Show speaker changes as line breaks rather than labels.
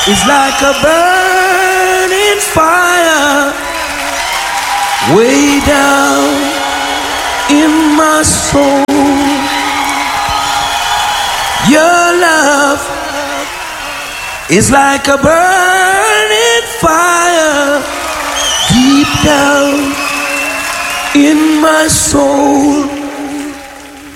is like a burning fire way down in my soul. Your love is like a burning fire deep down in my soul.